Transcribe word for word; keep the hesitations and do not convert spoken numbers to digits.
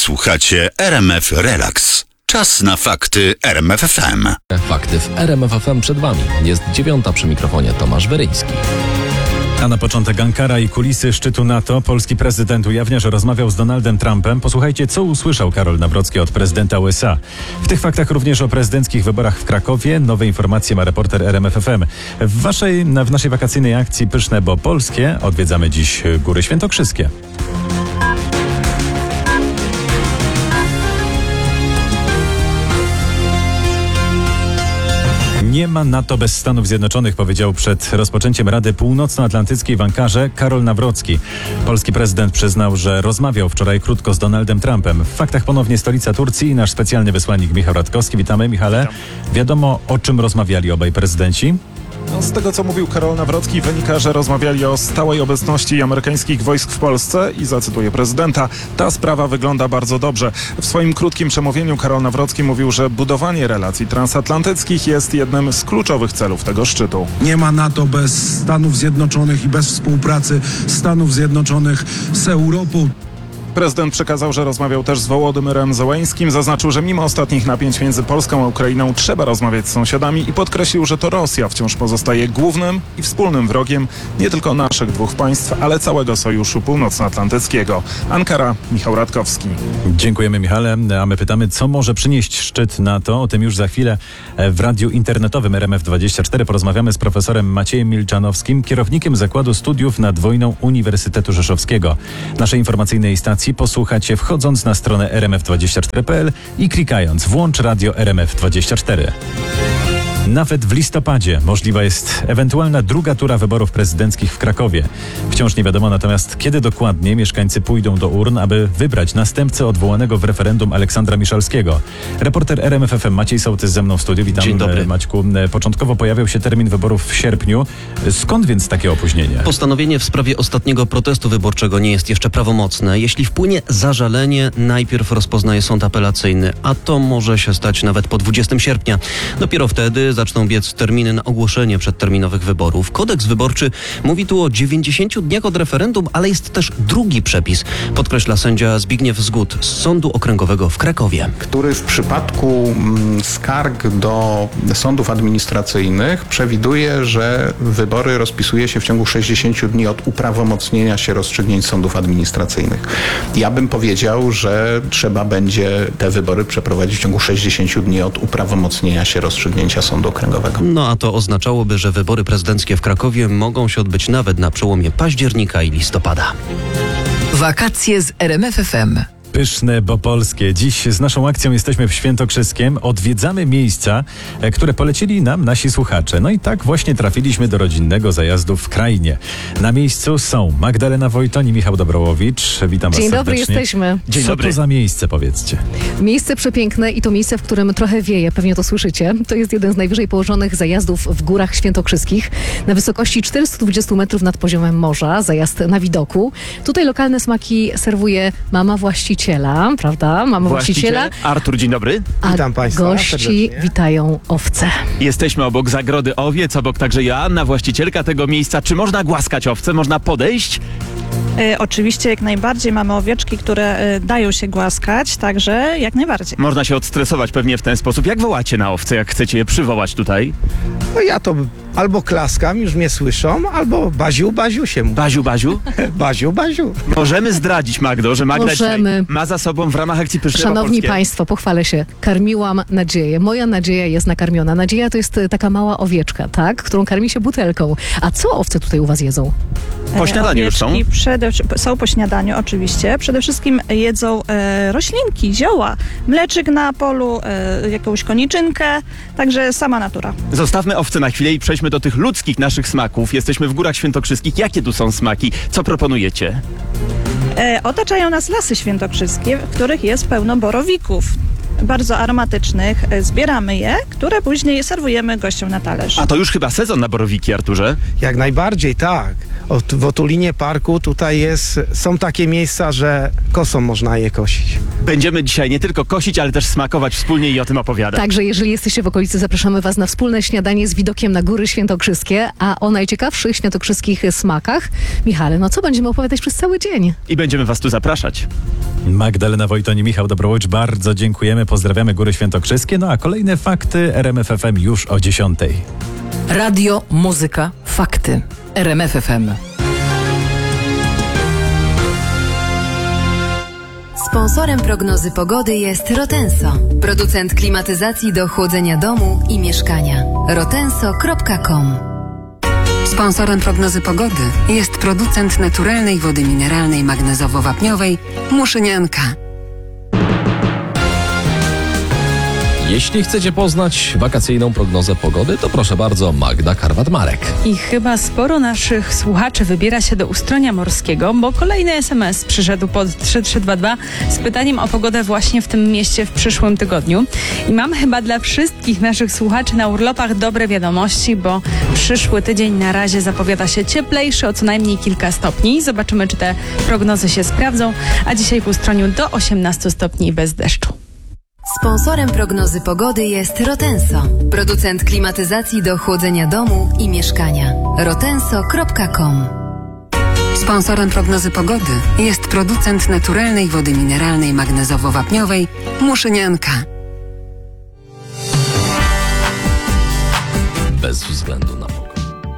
Słuchacie R M F Relax. Czas na fakty R M F F M. Fakty w R M F F M przed Wami. Jest dziewiąta, przy mikrofonie Tomasz Weryński. A na początek Ankara i kulisy szczytu NATO. Polski prezydent ujawnia, że rozmawiał z Donaldem Trumpem. Posłuchajcie, co usłyszał Karol Nawrocki od prezydenta U S A. W tych faktach również o prezydenckich wyborach w Krakowie. Nowe informacje ma reporter R M F F M. W, waszej, w naszej wakacyjnej akcji Pyszne, bo polskie odwiedzamy dziś Góry Świętokrzyskie. Nie ma NATO bez Stanów Zjednoczonych, powiedział przed rozpoczęciem Rady Północnoatlantyckiej w Ankarze Karol Nawrocki. Polski prezydent przyznał, że rozmawiał wczoraj krótko z Donaldem Trumpem. W faktach ponownie stolica Turcji i nasz specjalny wysłannik Michał Radkowski. Witamy, Michale. Witam. Wiadomo, o czym rozmawiali obaj prezydenci? No, z tego, co mówił Karol Nawrocki, wynika, że rozmawiali o stałej obecności amerykańskich wojsk w Polsce i zacytuję prezydenta: ta sprawa wygląda bardzo dobrze. W swoim krótkim przemówieniu Karol Nawrocki mówił, że budowanie relacji transatlantyckich jest jednym z kluczowych celów tego szczytu. Nie ma NATO bez Stanów Zjednoczonych i bez współpracy Stanów Zjednoczonych z Europą. Prezydent przekazał, że rozmawiał też z Wołodymyrem Zełeńskim. Zaznaczył, że mimo ostatnich napięć między Polską a Ukrainą trzeba rozmawiać z sąsiadami i podkreślił, że to Rosja wciąż pozostaje głównym i wspólnym wrogiem nie tylko naszych dwóch państw, ale całego Sojuszu Północnoatlantyckiego. Ankara, Michał Radkowski. Dziękujemy, Michale. A my pytamy, co może przynieść szczyt NATO? O tym już za chwilę w radiu internetowym R M F dwadzieścia cztery porozmawiamy z profesorem Maciejem Milczanowskim, kierownikiem Zakładu Studiów nad Wojną Uniwersytetu Rzeszowskiego. Naszej informacyjnej stacji posłuchacie wchodząc na stronę r m f dwadzieścia cztery kropka p l i klikając włącz radio R M F dwadzieścia cztery. Nawet w listopadzie możliwa jest ewentualna druga tura wyborów prezydenckich w Krakowie. Wciąż nie wiadomo natomiast, kiedy dokładnie mieszkańcy pójdą do urn, aby wybrać następcę odwołanego w referendum Aleksandra Miszalskiego. Reporter R M F F M Maciej Sołtys ze mną w studiu. Witam. Dzień dobry. Maćku. Początkowo pojawiał się termin wyborów w sierpniu. Skąd więc takie opóźnienie? Postanowienie w sprawie ostatniego protestu wyborczego nie jest jeszcze prawomocne. Jeśli wpłynie zażalenie, najpierw rozpoznaje sąd apelacyjny, a to może się stać nawet po dwudziestego sierpnia. Dopiero wtedy zaczną biec terminy na ogłoszenie przedterminowych wyborów. Kodeks wyborczy mówi tu o dziewięćdziesięciu dniach od referendum, ale jest też drugi przepis, podkreśla sędzia Zbigniew Zgód z Sądu Okręgowego w Krakowie. Który w przypadku skarg do sądów administracyjnych przewiduje, że wybory rozpisuje się w ciągu sześćdziesięciu dni od uprawomocnienia się rozstrzygnięć sądów administracyjnych. Ja bym powiedział, że trzeba będzie te wybory przeprowadzić w ciągu sześćdziesięciu dni od uprawomocnienia się rozstrzygnięcia sądu okręgowego. No a to oznaczałoby, że wybory prezydenckie w Krakowie mogą się odbyć nawet na przełomie października i listopada. Wakacje z R M F F M. Pyszne, bo polskie. Dziś z naszą akcją jesteśmy w Świętokrzyskiem. Odwiedzamy miejsca, które polecili nam nasi słuchacze. No i tak właśnie trafiliśmy do rodzinnego zajazdu w Krainie. Na miejscu są Magdalena Wojtoń i Michał Dobrołowicz. Witam was Dzień dobry, serdecznie. jesteśmy. Dzień Co dobry. To za miejsce, powiedzcie? Miejsce przepiękne i to miejsce, w którym trochę wieje, pewnie to słyszycie. To jest jeden z najwyżej położonych zajazdów w Górach Świętokrzyskich. Na wysokości czterysta dwadzieścia metrów nad poziomem morza. Zajazd na widoku. Tutaj lokalne smaki serwuje mama właściciela, prawda? Mama właściciela. Artur, dzień dobry. A Witam państwa gości serdecznie. witają owce. Jesteśmy obok zagrody owiec, obok także Joanna, właścicielka tego miejsca. Czy można głaskać owce? Można podejść? E, oczywiście jak najbardziej. Mamy owieczki, które e, dają się głaskać, także jak najbardziej. Można się odstresować pewnie w ten sposób. Jak wołacie na owce, jak chcecie je przywołać tutaj? No ja to albo klaskam, już mnie słyszą, albo Baziu, Baziu się mówi. Baziu, Baziu? Baziu, Baziu. Możemy zdradzić, Magdo, że Magda Możemy. ma za sobą w ramach akcji Pyszne, bo Szanowni polskie. Państwo, pochwalę się. Karmiłam Nadzieję. Moja Nadzieja jest nakarmiona. Nadzieja to jest e, taka mała owieczka, tak? Którą karmi się butelką. A co owce tutaj u was jedzą? Po śniadaniu już są? Owieczki przede, są po śniadaniu oczywiście. Przede wszystkim jedzą e, roślinki, zioła, mleczyk na polu, e, jakąś koniczynkę, także sama natura. Zostawmy owce na chwilę i przejdźmy do tych ludzkich naszych smaków. Jesteśmy w Górach Świętokrzyskich. Jakie tu są smaki? Co proponujecie? E, otaczają nas lasy świętokrzyskie, w których jest pełno borowików. Bardzo aromatycznych. E, zbieramy je, które później serwujemy gościom na talerz. A to już chyba sezon na borowiki, Arturze? Jak najbardziej, tak. O, w otulinie parku tutaj jest, są takie miejsca, że kosą można je kosić. Będziemy dzisiaj nie tylko kosić, ale też smakować wspólnie i o tym opowiadać. Także jeżeli jesteście w okolicy, zapraszamy was na wspólne śniadanie z widokiem na Góry Świętokrzyskie, a o najciekawszych świętokrzyskich smakach, Michale, no co będziemy opowiadać przez cały dzień? I będziemy was tu zapraszać. Magdalena Wojton i Michał Dobrołowicz, bardzo dziękujemy, pozdrawiamy Góry Świętokrzyskie. No a kolejne fakty R M F F M już o dziesiątej. Radio, muzyka, fakty. R M F F M. Sponsorem prognozy pogody jest Rotenso, producent klimatyzacji do chłodzenia domu i mieszkania. rotenso kropka com. Sponsorem prognozy pogody jest producent naturalnej wody mineralnej magnezowo-wapniowej Muszynianka. Jeśli chcecie poznać wakacyjną prognozę pogody, to proszę bardzo, Magda Karwat-Marek. I chyba sporo naszych słuchaczy wybiera się do Ustronia Morskiego, bo kolejny es em es przyszedł pod trzy trzy dwa dwa z pytaniem o pogodę właśnie w tym mieście w przyszłym tygodniu. I mam chyba dla wszystkich naszych słuchaczy na urlopach dobre wiadomości, bo przyszły tydzień na razie zapowiada się cieplejszy o co najmniej kilka stopni. Zobaczymy, czy te prognozy się sprawdzą, a dzisiaj w Ustroniu do osiemnastu stopni bez deszczu. Sponsorem prognozy pogody jest Rotenso, producent klimatyzacji do chłodzenia domu i mieszkania. rotenso kropka com. Sponsorem prognozy pogody jest producent naturalnej wody mineralnej magnezowo-wapniowej Muszynianka. Bez względu na